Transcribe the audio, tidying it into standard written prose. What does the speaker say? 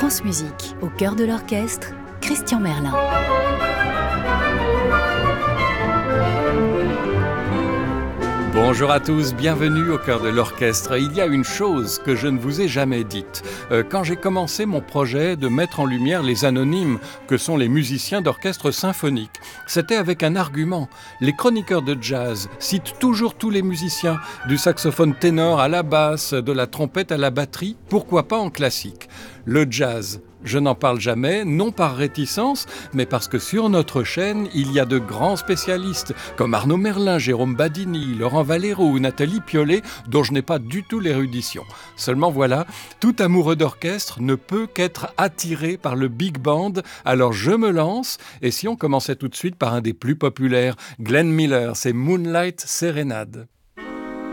France Musique, au cœur de l'orchestre, Christian Merlin. Bonjour à tous, bienvenue au cœur de l'orchestre. Il y a une chose que je ne vous ai jamais dite. Quand j'ai commencé mon projet de mettre en lumière les anonymes que sont les musiciens d'orchestre symphonique, c'était avec un argument. Les chroniqueurs de jazz citent toujours tous les musiciens, du saxophone ténor à la basse, de la trompette à la batterie, pourquoi pas en classique. Le jazz, je n'en parle jamais, non par réticence, mais parce que sur notre chaîne, il y a de grands spécialistes, comme Arnaud Merlin, Jérôme Badini, Laurent Valero ou Nathalie Piollet, dont je n'ai pas du tout l'érudition. Seulement voilà, tout amoureux d'orchestre ne peut qu'être attiré par le big band, alors je me lance, et si on commençait tout de suite par un des plus populaires, Glenn Miller, c'est Moonlight Serenade.